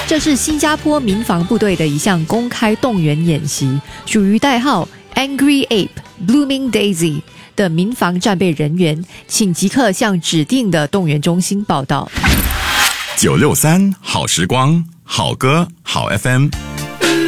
这是新加坡民防部队的一项公开动员演习，属于代号 Angry Ape Blooming Daisy 的民防战备人员，请即刻向指定的动员中心报到。 963好时光，好歌好 FM。